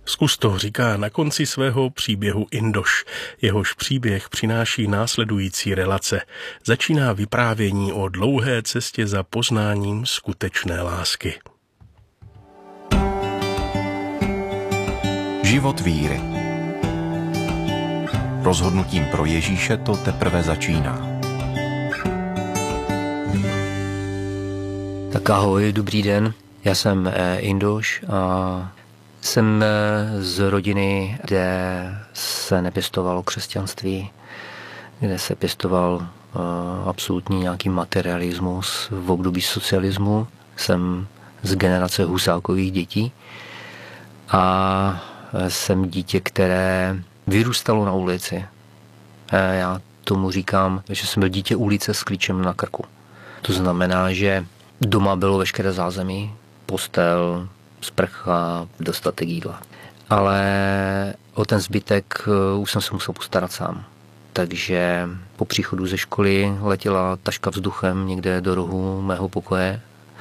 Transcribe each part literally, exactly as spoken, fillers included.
Zkus to, říká na konci svého příběhu Indoš. Jehož příběh přináší následující relace. Začíná vyprávění o dlouhé cestě za poznáním skutečné lásky. Život víry. Rozhodnutím pro Ježíše to teprve začíná. Tak ahoj, dobrý den. Já jsem Indoš a jsem z rodiny, kde se nepěstovalo křesťanství, kde se pěstoval absolutní nějaký materialismus v období socialismu. Jsem z generace Husákových dětí a jsem dítě, které vyrůstalo na ulici. Já tomu říkám, že jsem byl dítě ulice s klíčem na krku. To znamená, že doma bylo veškeré zázemí, postel, sprcha, dostatek jídla. Ale o ten zbytek už jsem se musel postarat sám. Takže po příchodu ze školy letěla taška vzduchem někde do rohu mého pokoje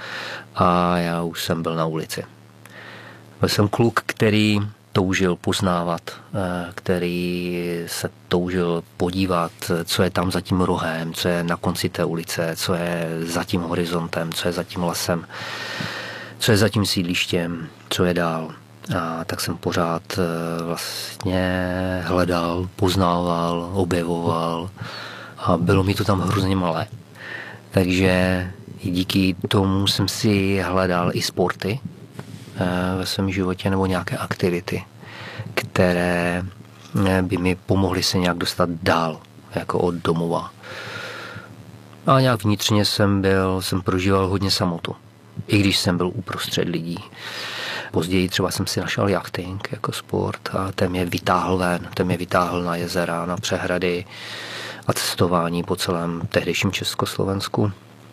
a já už jsem byl na ulici. Byl jsem kluk, který toužil poznávat, který se toužil podívat, co je tam za tím rohem, co je na konci té ulice, co je za tím horizontem, co je za tím lesem, co je za tím sídlištěm, co je dál. A tak jsem pořád vlastně hledal, poznával, objevoval a bylo mi to tam hrozně malé. Takže díky tomu jsem si hledal i sporty ve svém životě nebo nějaké aktivity, které by mi pomohly se nějak dostat dál, jako od domova. A nějak vnitřně jsem byl, jsem prožíval hodně samotu, i když jsem byl uprostřed lidí. Později třeba jsem si našel jachting jako sport a ten mě vytáhl ven, ten mě vytáhl na jezera, na přehrady a cestování po celém tehdejším Československu.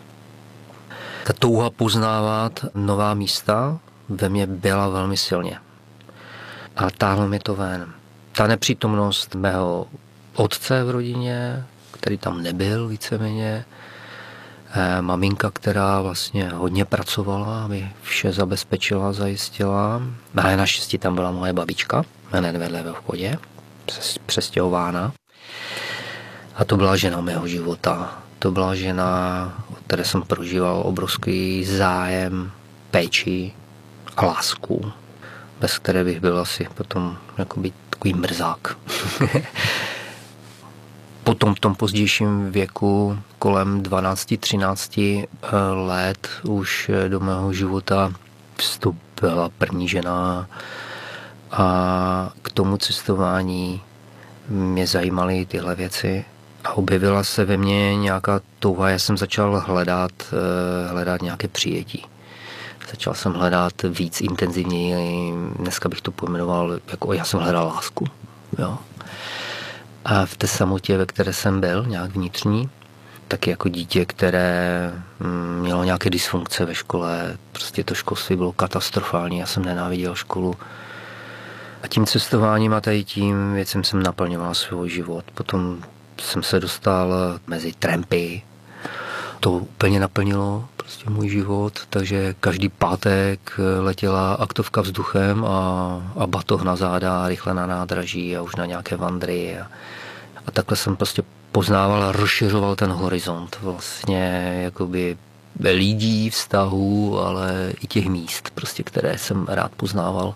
Ta touha poznávat nová místa ve mně byla velmi silně. A táhlo mi to ven. Ta nepřítomnost mého otce v rodině, který tam nebyl víceméně, maminka, která vlastně hodně pracovala, aby vše zabezpečila, zajistila. A naštěstí tam byla moje babička, hned vedle ve vchodě, přestěhována. A to byla žena mého života. To byla žena, o které jsem prožíval obrovský zájem, péči a lásku, bez které bych byl asi potom jakoby takový mrzák. Potom v tom pozdějším věku, kolem dvanáct třináct let, už do mého života vstoupila první žena a k tomu cestování mě zajímaly tyhle věci. A objevila se ve mně nějaká touha, já jsem začal hledat, hledat nějaké přijetí. Začal jsem hledat víc intenzivněji, dneska bych to pojmenoval, jako já jsem hledal lásku. Jo. A v té samotě, ve které jsem byl, nějak vnitřní, taky jako dítě, které mělo nějaké dysfunkce ve škole, prostě to školství bylo katastrofální, já jsem nenáviděl školu. A tím cestováním a tady tím věcem jsem naplňoval svůj život. Potom jsem se dostal mezi trampy, to úplně naplnilo prostě můj život, takže každý pátek letěla aktovka vzduchem a, a batoh na záda, rychle na nádraží a už na nějaké vandry. A, a takhle jsem prostě poznával a rozšiřoval ten horizont vlastně jakoby lidí, vztahů, ale i těch míst, prostě, které jsem rád poznával.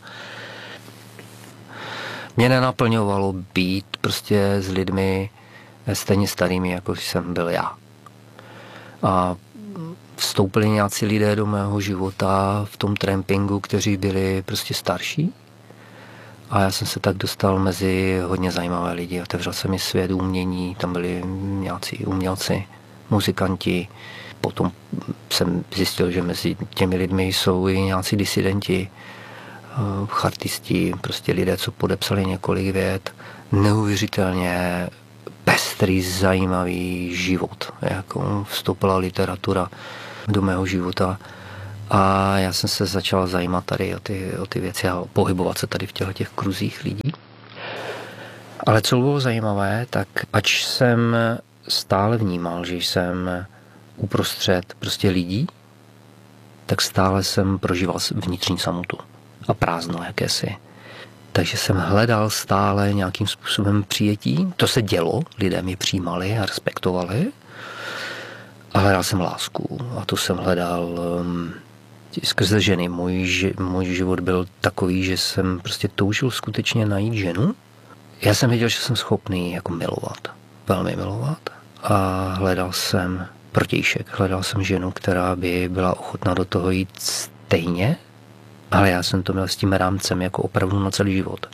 Mě nenaplňovalo být prostě s lidmi stejně starými, jako jsem byl já. A vstoupili nějací lidé do mého života v tom trampingu, kteří byli prostě starší. A já jsem se tak dostal mezi hodně zajímavé lidi. Otevřel se mi svět umění, tam byli nějací umělci, muzikanti. Potom jsem zjistil, že mezi těmi lidmi jsou i nějací disidenti, chartisti, prostě lidé, co podepsali několik vět. Neuvěřitelně pestrý, zajímavý život. Jako vstoupila literatura do mého života a já jsem se začal zajímat tady o ty, o ty věci a pohybovat se tady v těchto těch kruzích lidí. Ale co bylo zajímavé, tak ač jsem stále vnímal, že jsem uprostřed prostě lidí, tak stále jsem prožíval vnitřní samotu a prázdno jakési. Takže jsem hledal stále nějakým způsobem přijetí. To se dělo, lidé mě přijímali a respektovali. A hledal jsem lásku. A to jsem hledal um, skrze ženy. Můj, můj život byl takový, že jsem prostě toužil skutečně najít ženu. Já jsem věděl, že jsem schopný jako milovat. Velmi milovat. A hledal jsem protějšek. Hledal jsem ženu, která by byla ochotná do toho jít stejně. Ale já jsem to měl s tím rámcem jako opravdu na celý život.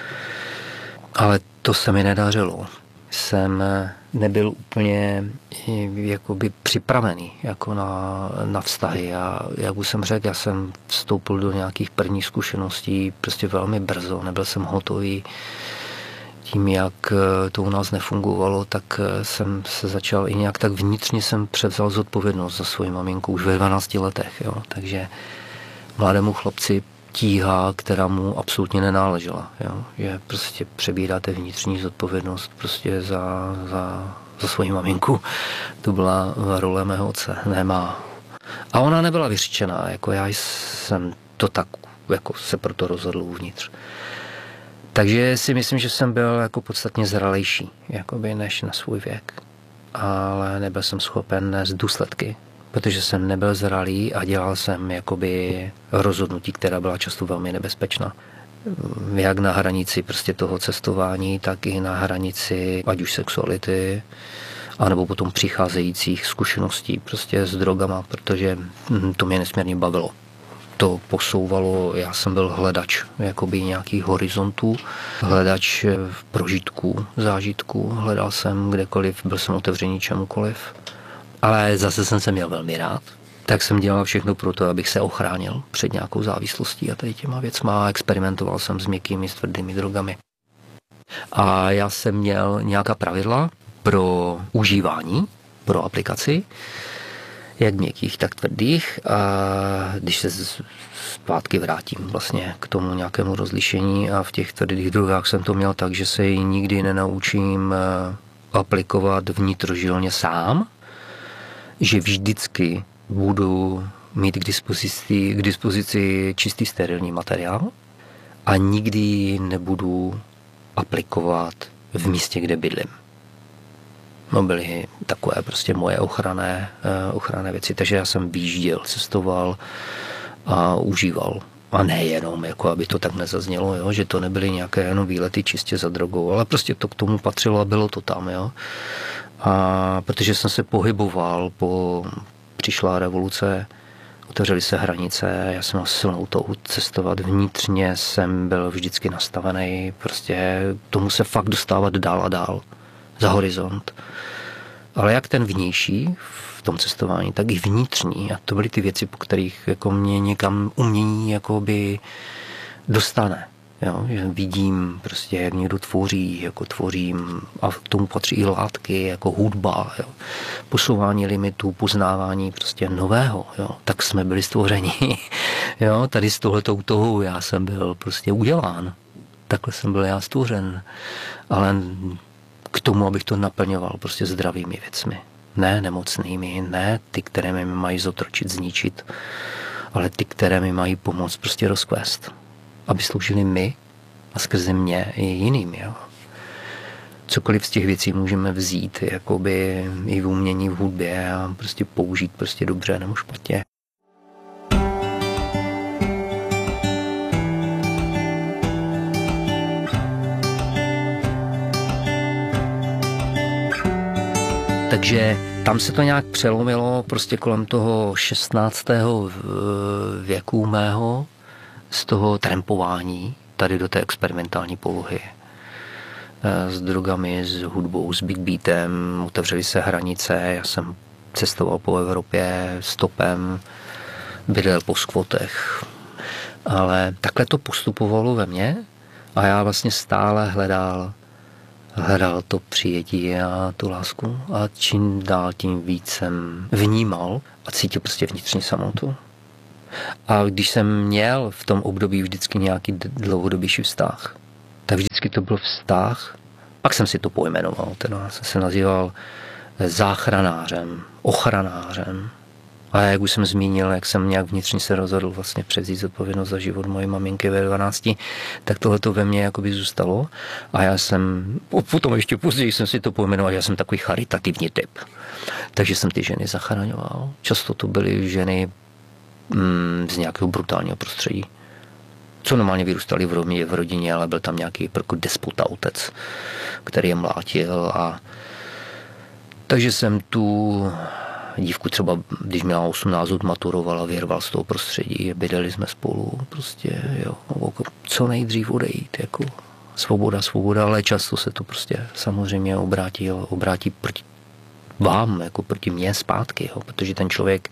Ale to se mi nedařilo. Jsem nebyl úplně jakoby připravený jako na, na vztahy. A jak už jsem řekl, já jsem vstoupil do nějakých prvních zkušeností prostě velmi brzo. Nebyl jsem hotový. Tím, jak to u nás nefungovalo, tak jsem se začal i nějak tak vnitřně jsem převzal zodpovědnost za svoji maminku už ve dvanácti letech. Jo. Takže mladému chlapci tíha, která mu absolutně nenáležela. Jo? Že prostě přebíráte vnitřní zodpovědnost prostě za, za, za svoji maminku. To byla role mého otce, ne má. A ona nebyla vyřčená, jako já jsem to tak jako se proto rozhodl uvnitř. Takže si myslím, že jsem byl jako podstatně zralejší, jakoby než na svůj věk. Ale nebyl jsem schopen nést důsledky, protože jsem nebyl zralý a dělal jsem jakoby rozhodnutí, která byla často velmi nebezpečná. Jak na hranici prostě toho cestování, tak i na hranici ať už sexuality, anebo potom přicházejících zkušeností prostě s drogama, protože to mě nesmírně bavilo. To posouvalo, já jsem byl hledač jakoby nějakých horizontů, hledač prožitků, zážitků, hledal jsem kdekoliv, byl jsem otevřený čemukoliv. Ale zase jsem se měl velmi rád, tak jsem dělal všechno pro to, abych se ochránil před nějakou závislostí a tady těma věcma. Experimentoval jsem s měkkými, s tvrdými drogami. A já jsem měl nějaká pravidla pro užívání, pro aplikaci, jak měkkých, tak tvrdých. A když se zpátky vrátím vlastně k tomu nějakému rozlišení a v těch tvrdých drogách jsem to měl tak, že se ji nikdy nenaučím aplikovat vnitrožilně sám, že vždycky budu mít k dispozici, k dispozici čistý sterilní materiál a nikdy nebudu aplikovat v místě, kde bydlím. No byly takové prostě moje ochranné, ochranné věci, takže já jsem vyjížděl, cestoval a užíval. A nejenom, jako aby to tak nezaznělo, jo, že to nebyly nějaké jenom výlety čistě za drogou, ale prostě to k tomu patřilo a bylo to tam, jo. A protože jsem se pohyboval, po, přišla revoluce, otevřely se hranice, já jsem měl silnou touhu cestovat, vnitřně jsem byl vždycky nastavený, prostě tomu se fakt dostávat dál a dál, za horizont. Ale jak ten vnější v tom cestování, tak i vnitřní, a to byly ty věci, po kterých jako mě někam umění jakoby dostane. Jo, že vidím prostě, jak někdo tvoří, jako tvořím, a k tomu patří i látky, jako hudba, jo. Posouvání limitů, poznávání prostě nového, jo. Tak jsme byli stvořeni, jo, tady s tohletou touhou já jsem byl prostě udělán, takhle jsem byl já stvořen, ale k tomu, abych to naplňoval prostě zdravými věcmi, ne nemocnými, ne ty, které mi mají zotročit, zničit, ale ty, které mi mají pomoct prostě rozkvést, aby sloužili my a skrze mě i jiným. Jo. Cokoliv z těch věcí můžeme vzít jakoby i v umění, v hudbě a prostě použít prostě dobře nebo špatně. Takže tam se to nějak přelomilo prostě kolem toho šestnáctého věku mého, z toho trampování tady do té experimentální polohy. S drogami, s hudbou, s big beatem, otevřely se hranice, já jsem cestoval po Evropě stopem, bydlel po skvotech. Ale takhle to postupovalo ve mně a já vlastně stále hledal, hledal to přijetí a tu lásku a čím dál tím víc jsem vnímal a cítil prostě vnitřní samotu. A když jsem měl v tom období vždycky nějaký dlouhodobější vztah, tak vždycky to byl vztah, pak jsem si to pojmenoval, teda jsem se nazýval záchranářem, ochranářem, A jak už jsem zmínil, jak jsem nějak vnitřně se rozhodl vlastně převzít zodpovědnost za život moje maminky ve dvanácti, tak tohle to ve mně jakoby zůstalo. A já jsem, potom ještě později jsem si to pojmenoval, že já jsem takový charitativní typ. Takže jsem ty ženy zachraňoval. Často to byly ženy mm, z nějakého brutálního prostředí. Co normálně vyrůstali v rodině, v rodině, ale byl tam nějaký jako despota otec, který je mlátil. A takže jsem tu dívku třeba, když měla osmnáct, maturovala, vyrval z toho prostředí, bydleli jsme spolu, prostě, jo, co nejdřív odejít, jako svoboda, svoboda, ale často se to prostě samozřejmě obrátí, obrátí proti vám, jako proti mně zpátky, jo, protože ten člověk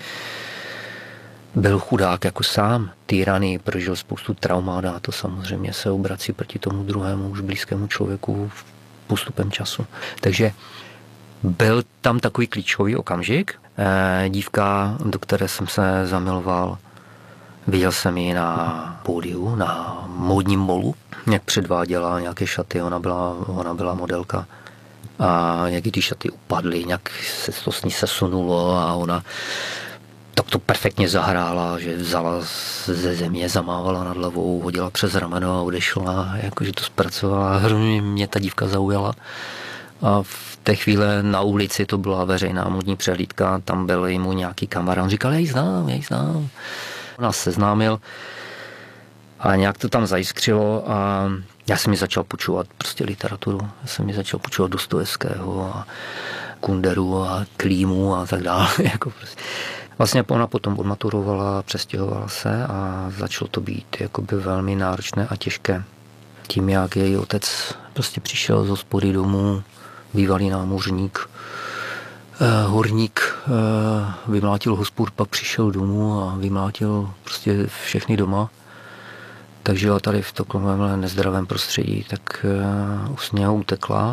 byl chudák jako sám, týraný, prožil spoustu traumat a to samozřejmě se obrací proti tomu druhému už blízkému člověku postupem času. Takže byl tam takový klíčový okamžik. Dívka, do které jsem se zamiloval, viděl jsem ji na pódiu, na módním molu, jak předváděla nějaké šaty, ona byla, ona byla modelka. A jak ty šaty upadly, nějak se to s ní sesunulo a ona tak to perfektně zahrála, že vzala ze země, zamávala nad hlavou, hodila přes rameno a odešla, jakože to zpracovala. Hrozně mě ta dívka zaujala. A v té chvíli na ulici to byla veřejná módní přehlídka, tam byl mu nějaký kamarád, on říkal, já ji znám, já ji znám. On nás seznámil a nějak to tam zajiskřilo a já jsem mi začal počúvat prostě literaturu. Já jsem mi začal počúvat Dostojevského a Kunderu a Klímu a tak dále. Jako prostě. Vlastně ona potom odmaturovala, přestěhovala se a začalo to být jakoby velmi náročné a těžké. Tím, jak její otec prostě přišel z hospody domů, bývalý námořník, eh, horník, eh, vymlátil hospod, pak přišel domů a vymlátil prostě všechny doma. Tak žila tady v takovém nezdravém prostředí, tak uh, už z něho utekla.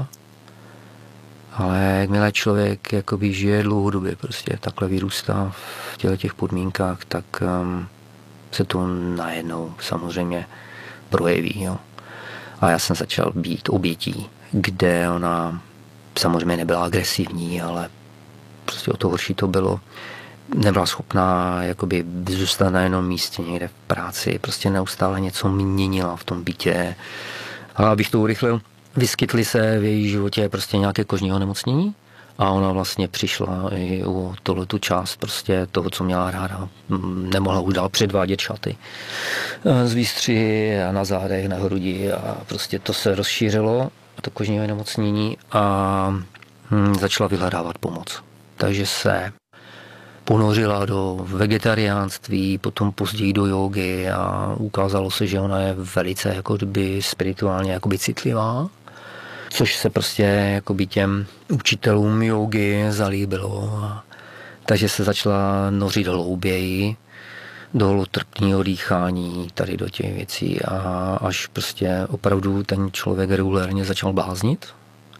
Ale jakmile člověk jakoby žije dlouhodobě, prostě takhle vyrůstá v těle těch podmínkách, tak um, se to najednou samozřejmě projeví. Jo. A já jsem začal být obětí, kde ona samozřejmě nebyla agresivní, ale prostě o to horší to bylo. Nebyla schopná jakoby zůstat na jednom místě někde v práci, prostě neustále něco měnila v tom bytě. A abych to urychlil, vyskytly se v její životě prostě nějaké kožní onemocnění a ona vlastně přišla i o tohletu část prostě toho, co měla ráda. Nemohla už dál předvádět šaty z výstřihy a na zádech, na hrudi a prostě to se rozšířilo, to kožní onemocnění a začala vyhledávat pomoc. Takže se ponořila do vegetariánství, potom později do jógy a ukázalo se, že ona je velice jakoby spirituálně jakoby citlivá, což se prostě jakoby těm učitelům jógy zalíbilo. A takže se začala nořit hlouběji do holotrpního dýchání, tady do těch věcí a až prostě opravdu ten člověk regulérně začal bláznit.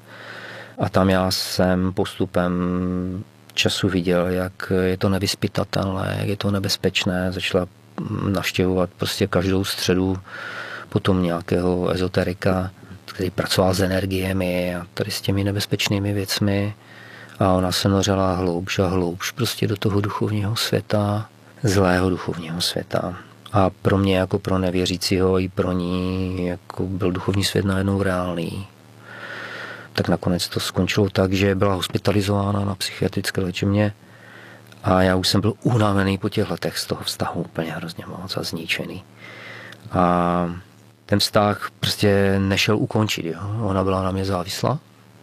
A tam já jsem postupem času viděl, jak je to nevyzpytatelné, jak je to nebezpečné. Začala navštěvovat prostě každou středu potom nějakého ezoterika, který pracoval s energiemi a tady s těmi nebezpečnými věcmi. A ona se nořila hloubš a hloubš prostě do toho duchovního světa, zlého duchovního světa. A pro mě jako pro nevěřícího i pro ní jako byl duchovní svět najednou reálný. Tak nakonec to skončilo tak, že byla hospitalizována na psychiatrické léčebně a já už jsem byl unavený po těch letech z toho vztahu úplně hrozně moc a zničený. A ten vztah prostě nešel ukončit. Jo. Ona byla na mě závislá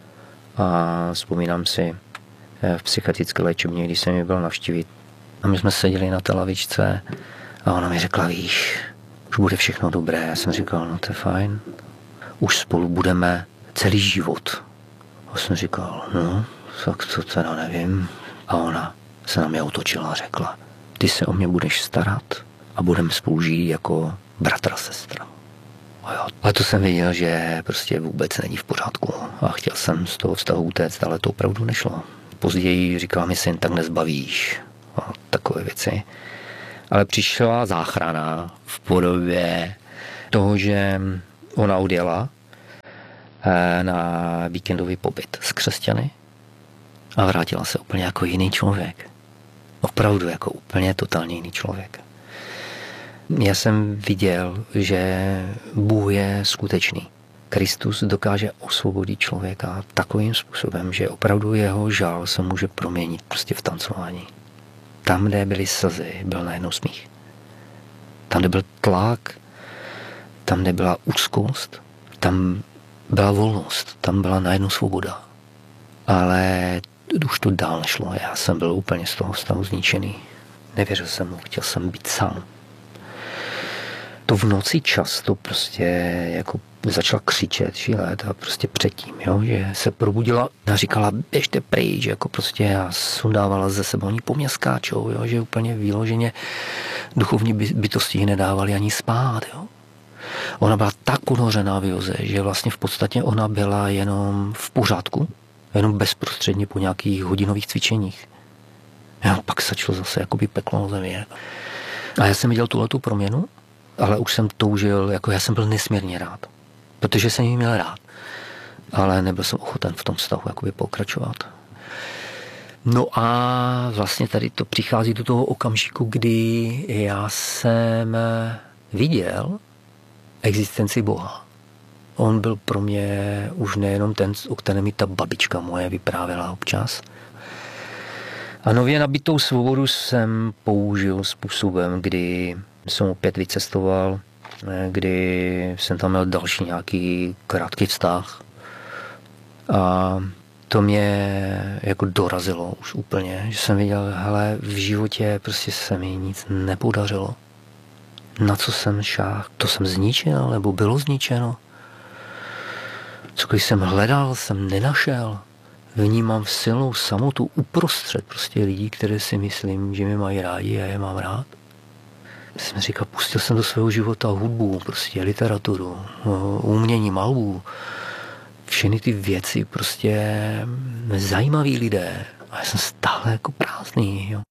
a vzpomínám si v psychiatrické léčebně, když jsem ji byl navštívit a my jsme seděli na té lavičce a ona mi řekla, víš, už bude všechno dobré. Já jsem říkal, no to je fajn, už spolu budeme celý život. A jsem říkal, no, tak to teda nevím. A ona se na mě otočila a řekla, ty se o mě budeš starat a budeme spolu žít jako bratr a sestra. A jo, ale to jsem věděl, že prostě vůbec není v pořádku. A chtěl jsem z toho vztahu utéct, ale to opravdu nešlo. Později říkala mi, syn, tak nezbavíš. A takové věci. Ale přišla záchrana v podobě toho, že ona odjela na víkendový pobyt s křesťany a vrátila se úplně jako jiný člověk. Opravdu jako úplně totálně jiný člověk. Já jsem viděl, že Bůh je skutečný. Kristus dokáže osvobodit člověka takovým způsobem, že opravdu jeho žál se může proměnit prostě v tancování. Tam, kde byly slzy, byl najednou smích. Tam, kde byl tlak, tam, kde byla úzkost, tam byla volnost, tam byla najednou svoboda. Ale už to dál nešlo. Já jsem byl úplně z toho stavu zničený. Nevěřil jsem mu, chtěl jsem být sám. To v noci často prostě jako začala křičet, šílet a prostě předtím, jo, že se probudila a říkala, běžte pryč, jako prostě a sundávala ze sebe, oni po mě skáčou, jo, že úplně výloženě duchovní bytosti nedávali ani spát, jo. Ona byla tak unořená v józe, že vlastně v podstatě ona byla jenom v pořádku, jenom bezprostředně po nějakých hodinových cvičeních. Jo, pak začalo zase jakoby peklo na zemi. A já jsem viděl tuhletu proměnu, ale už jsem toužil, jako já jsem byl nesmírně rád, protože jsem ji měl rád, ale nebyl jsem ochoten v tom vztahu jakoby pokračovat. No a vlastně tady to přichází do toho okamžiku, kdy já jsem viděl existenci Boha. On byl pro mě už nejenom ten, o kterém mi ta babička moje vyprávěla občas. A nově nabitou svobodu jsem použil způsobem, kdy jsem opět vycestoval, kdy jsem tam měl další nějaký krátký vztah. A to mě jako dorazilo už úplně, že jsem viděl, hele, v životě prostě se mi nic nepodařilo. Na co jsem šáhl, to jsem zničil, nebo bylo zničeno. Cokoliv jsem hledal, jsem nenašel. Vnímám v silnou samotu uprostřed prostě lidí, které si myslím, že mě mají rádi a je mám rád. Jsem říkal, pustil jsem do svého života hudbu, prostě literaturu, umění, malbu. Všechny ty věci, prostě zajímaví lidé. A já jsem stále jako prázdný, jo.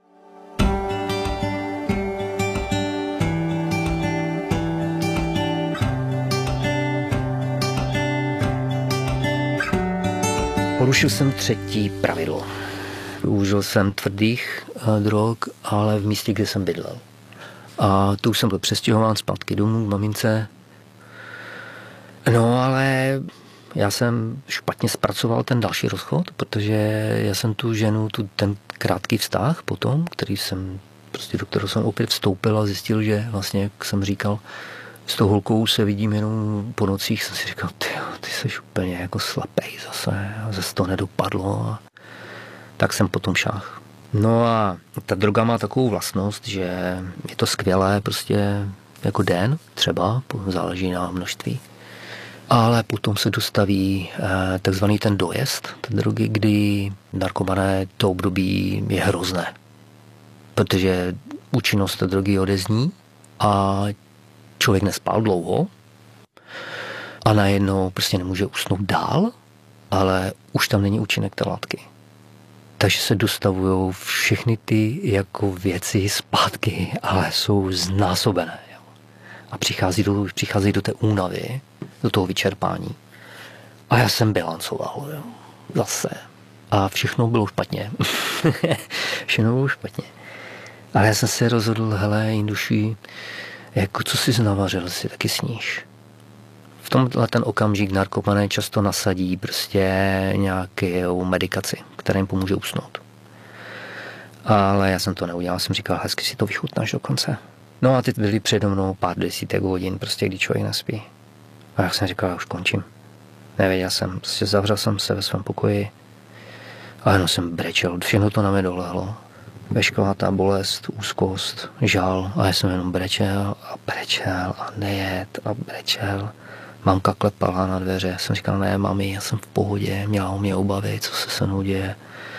Porušil jsem třetí pravidlo. Užil jsem tvrdých drog, ale v místě, kde jsem bydlel. A tu už jsem byl přestěhován zpátky domů k mamince. No ale já jsem špatně zpracoval ten další rozchod, protože já jsem tu ženu, tu, ten krátký vztah potom, který jsem, prostě do kterého jsem opět vstoupil a zjistil, že vlastně, jak jsem říkal, s tou holkou se vidím jenom po nocích, jsem si říkal, ty, ty jsi úplně jako slepej zase, a zase to nedopadlo. A tak jsem potom šáhl. No a ta droga má takovou vlastnost, že je to skvělé prostě jako den, třeba, záleží na množství. Ale potom se dostaví eh, takzvaný ten dojezd té drogy, kdy narkomané to období je hrozné. Protože účinnost té drogy odezní a člověk nespal dlouho a najednou prostě nemůže usnout dál, ale už tam není účinek té látky. Takže se dostavují všechny ty jako věci zpátky, ale jsou znásobené. Jo. A přichází do, přichází do té únavy, do toho vyčerpání. A já jsem bilancoval, jo. Zase. A všechno bylo špatně. všechno bylo špatně. Ale já jsem se rozhodl, hele, Jinduši, jako co jsi znavařil, si taky sníš. V tomhle ten okamžik narkomané často nasadí prostě nějakou medikaci, která jim pomůže usnout. Ale já jsem to neudělal, jsem říkal, hezky si to vychutnáš do konce. No a teď byli přede mnou pár desítek hodin, prostě kdy člověk nespí. A jak jsem říkal, já už končím. Nevěděl jsem, prostě zavřel jsem se ve svém pokoji a jenom jsem brečel, všechno to na mě dolehlo. Veškerá ta bolest, úzkost, žal a já jsem jenom brečel a brečel a nejet a brečel. Mamka klepala na dveře, já jsem říkal, ne mami, já jsem v pohodě, měla o mě obavy, co se se mnou děje.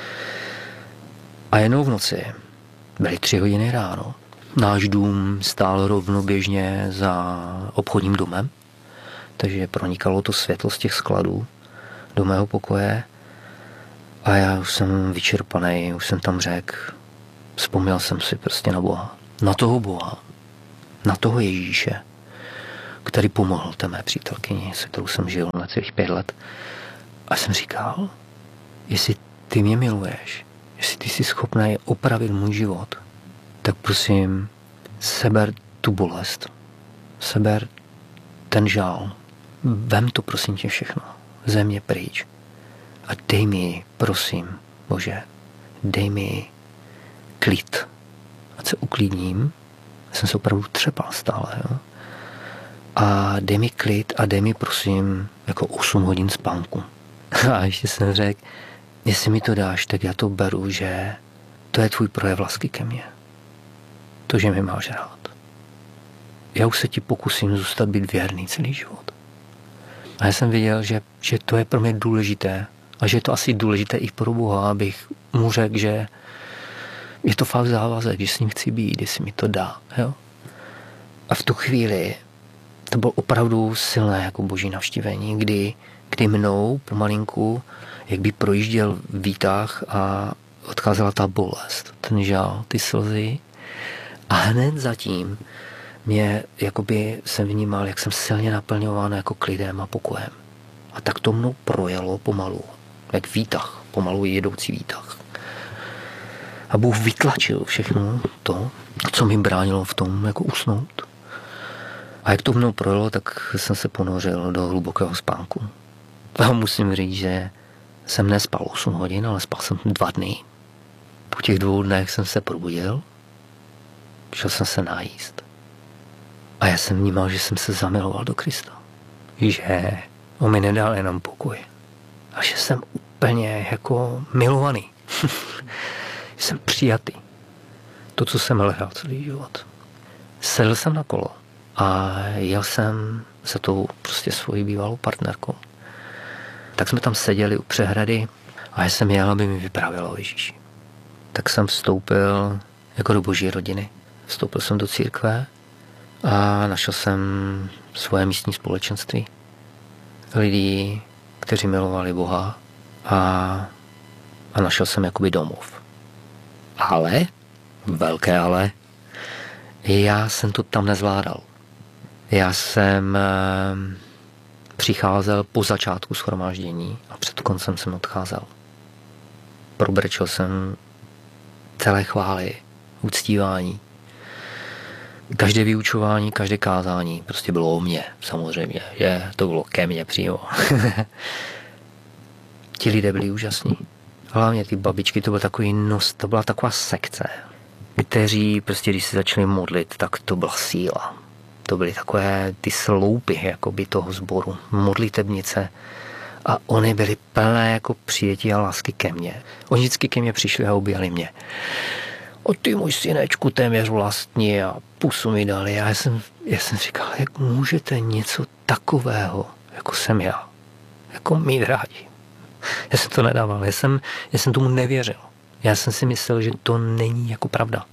A jednou v noci, byly tři hodiny ráno, náš dům stál rovnoběžně za obchodním domem, takže pronikalo to světlo z těch skladů do mého pokoje a já už jsem vyčerpaný, už jsem tam řekl, vzpomněl jsem si prostě na Boha, na toho Boha, na toho Ježíše, který pomohl té mé přítelkyni, se kterou jsem žil na celých pět let. A jsem říkal, jestli ty mě miluješ, jestli ty jsi schopný opravit můj život, tak prosím, seber tu bolest, seber ten žál, vem to prosím tě všechno, ze mě pryč a dej mi, prosím, Bože, dej mi klid, ať se uklidním, já jsem se opravdu třepal stále, jo? A dej mi klid a dej mi, prosím, jako osm hodin spánku. A ještě jsem řekl, jestli mi to dáš, tak já to beru, že to je tvůj projev lásky ke mně. To, že mi máš rád. Já už se ti pokusím zůstat být věrný celý život. A já jsem věděl, že, že to je pro mě důležité a že je to asi důležité i pro Boha, abych mu řekl, že je to fakt závazek, že s ním chci být, jestli mi to dá. Jo? A v tu chvíli to bylo opravdu silné jako boží navštívení, kdy, kdy mnou pomalinku, jak by projížděl výtah a odcházela ta bolest, ten žál, ty slzy. A hned zatím mě jakoby jsem vnímal, jak jsem silně naplňován jako klidem a pokojem. A tak to mnou projelo pomalu, jak výtah, pomalu jedoucí výtah. A Bůh vytlačil všechno to, co mi bránilo v tom jako usnout. A jak to mnou projelo, tak jsem se ponořil do hlubokého spánku. A musím říct, že jsem nespal osm hodin, ale spal jsem dva dny. Po těch dvou dnech jsem se probudil, šel jsem se najíst. A já jsem vnímal, že jsem se zamiloval do Krista. Že on mi nedal jenom pokoj. A že jsem úplně jako milovaný. Jsem přijatý. To, co jsem hledal celý život. Sedl jsem na kolo a jel jsem za tou prostě svojí bývalou partnerkou. Tak jsme tam seděli u přehrady a já jsem jel, aby mi vyprávěla o Ježíši. Tak jsem vstoupil jako do boží rodiny. Vstoupil jsem do církve a našel jsem svoje místní společenství. Lidí, kteří milovali Boha a, a našel jsem jakoby domov. Ale, velké ale, já jsem to tam nezvládal. Já jsem e, přicházel po začátku shromáždění a před koncem jsem odcházel. Probrečel jsem celé chvály, uctívání. Každé vyučování, každé kázání prostě bylo o mně, samozřejmě, že to bylo ke mně přímo. Ti lidé byli úžasní. Hlavně ty babičky, to byl takový nos, to byla taková sekce, kteří prostě, když se začali modlit, tak to byla síla. To byly takové ty sloupy jakoby toho sboru, modlitebnice. A oni byli plné jako přijetí a lásky ke mně. Oni vždycky ke mně přišli a objali mě. O ty můj synečku téměř vlastní a pusu mi dali. A já jsem, já jsem říkal, jak můžete něco takového, jako jsem já, jako mít rádi. Já jsem to nedával, já jsem, já jsem tomu nevěřil. Já jsem si myslel, že to není jako pravda.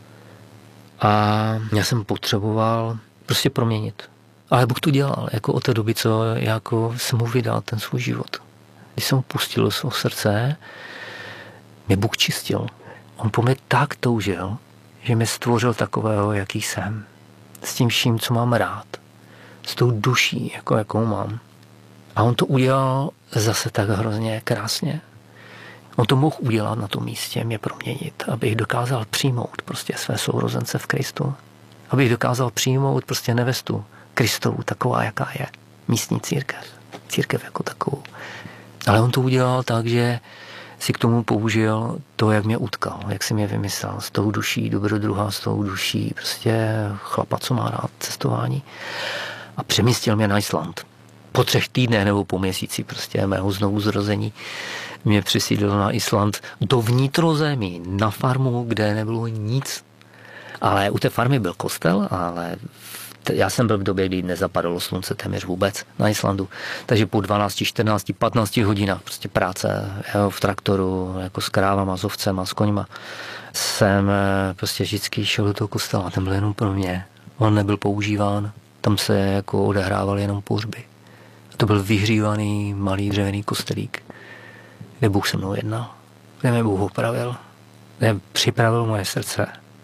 A já jsem potřeboval prostě proměnit. Ale Bůh to dělal, jako od té doby, co jako jsem mu vydal ten svůj život. Když jsem ho pustil do svého srdce, mě Bůh čistil. On po mě tak toužil, že mě stvořil takového, jaký jsem. S tím vším, co mám rád. S tou duší, jako jakou mám. A on to udělal zase tak hrozně krásně. On to mohl udělat na tom místě, mě proměnit, abych dokázal přijmout prostě své sourozence v Kristu. Abych dokázal přijmout prostě nevestu Kristovu, taková, jaká je. Místní církev. Církev jako takovou. Ale on to udělal tak, že si k tomu použil to, jak mě utkal, jak si mě vymyslel. S tou duší dobrodruha, s tou duší prostě chlapa, co má rád cestování. A přemístil mě na Island. Po třech týdnech nebo po měsíci prostě mého znovu zrození mě přesídlil na Island do vnitrozemí, na farmu, kde nebylo nic. Ale u té farmy byl kostel, ale já jsem byl v době, kdy nezapadalo slunce téměř vůbec na Islandu. Takže po dvanácti, čtrnácti, patnácti hodinách prostě práce jo, v traktoru, jako s krávama, s ovcema, s koňma, jsem prostě vždycky šel do toho kostela. Ten byl jenom pro mě. On nebyl používán. Tam se jako odehrávaly jenom pohřby. To byl vyhřívaný malý dřevěný kostelík, kde Bůh se mnou jednal, kde mě Bůh opravil, kde připravil moje srdce,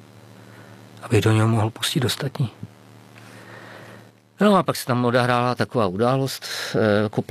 aby do něho mohl pustit ostatní. No a pak se tam odehrála taková událost,